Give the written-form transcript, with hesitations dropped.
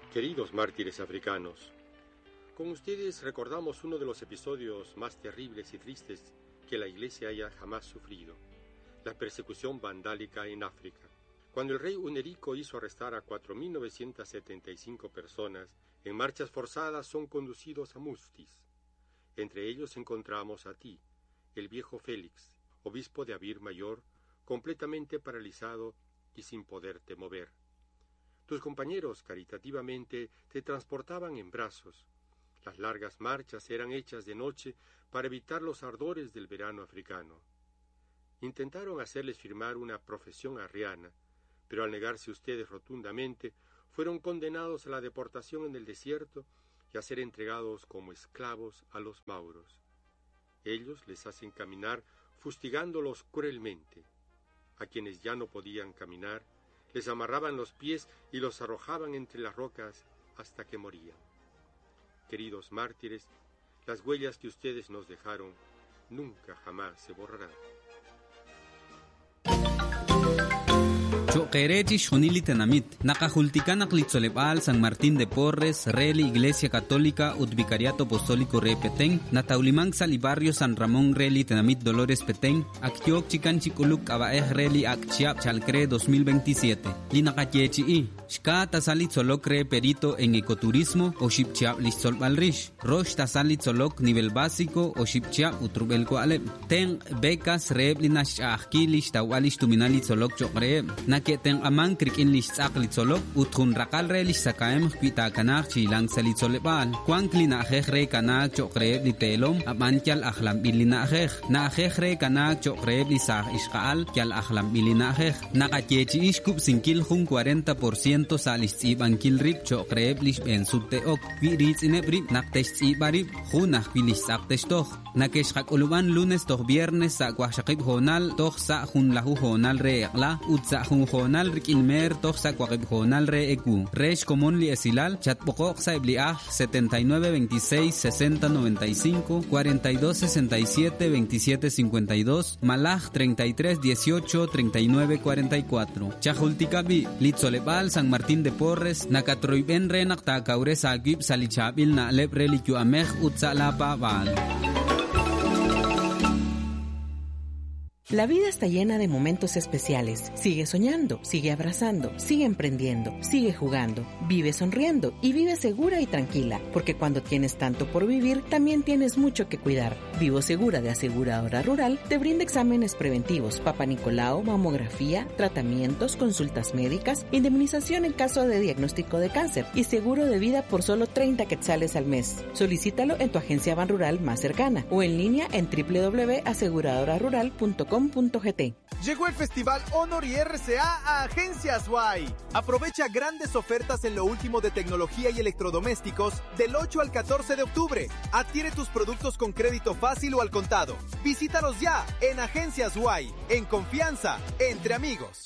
Queridos mártires africanos, con ustedes recordamos uno de los episodios más terribles y tristes que la Iglesia haya jamás sufrido, la persecución vandálica en África. Cuando el rey Hunerico hizo arrestar a 4.975 personas, en marchas forzadas son conducidos a Mustis. Entre ellos encontramos a ti, el viejo Félix, obispo de Abir Mayor, completamente paralizado y sin poderte mover. Tus compañeros caritativamente te transportaban en brazos. Las largas marchas eran hechas de noche para evitar los ardores del verano africano. Intentaron hacerles firmar una profesión arriana, pero al negarse ustedes rotundamente, fueron condenados a la deportación en el desierto y a ser entregados como esclavos a los mauros. Ellos les hacen caminar fustigándolos cruelmente. A quienes ya no podían caminar, les amarraban los pies y los arrojaban entre las rocas hasta que morían. Queridos mártires, las huellas que ustedes nos dejaron nunca jamás se borrarán. Choquerechi Jonili Tenamit, Nakahulticana Clitzolebal, San Martín de Porres, Reli Iglesia Católica, Vicariato Apostólico Re Petén, Nataulimán Salibarrio San Ramón Reli Tenamit Dolores Petén, Actioc Chican Chiculuk Abaej Reli Acchiap Chalcre 2027, Linakayechi, Shka Tasalit Solocre Perito en Ecoturismo o Shipchiap Litzolbalrish, Rosh Tasalit Solok Nivel Básico o Shipchiap Utrubel Coalep, Ten Becas Reblinash Ahkilish Tawalish Tuminalit Solok Chokre, Naketen amang krikin litzak litzolok uthun rakal re litzakaem pita kanak chilang sa litzoleban kwang klina re kanak chokre litelom amantyal ahlam bilina na re kanak chokre lisah iskaal kyal ahlam bilina nakachechi ishkup sinkil hun 40% sa litsiban kilrip chokre lish bensute ok viritz inebrip naktesh ibarip hunah bilisak testoh nakeshak uluban lunes toh viernes sa kwashakib honal toh sa hun lahu honal re akla utsa Jonal Riquilmer Toxa Cuaquib Jonal Re Ecu Resh Común Li Esilal Chatpoco Saibliah 79 26 60 95 42 67 27 52 Malaj 33 18 39 44 Chajulticabi Litzolebal San Martín de Porres Nakatroiben Re Nakta Kaure Sagib Salichabil Na Lep Reliquio Amej Utzalapa Bal. La vida está llena de momentos especiales. Sigue soñando, sigue abrazando, sigue emprendiendo, sigue jugando, vive sonriendo y vive segura y tranquila, porque cuando tienes tanto por vivir, también tienes mucho que cuidar. Vivo Segura de Aseguradora Rural te brinda exámenes preventivos, Papa Nicolau, mamografía, tratamientos, consultas médicas, indemnización en caso de diagnóstico de cáncer y seguro de vida por solo 30 quetzales al mes. Solicítalo en tu agencia Banrural más cercana o en línea en www.aseguradorarural.com. Llegó el Festival Honor y RCA a Agencias Y. Aprovecha grandes ofertas en lo último de tecnología y electrodomésticos del 8 al 14 de octubre. Adquiere tus productos con crédito fácil o al contado. Visítanos ya en Agencias Y. En confianza, entre amigos.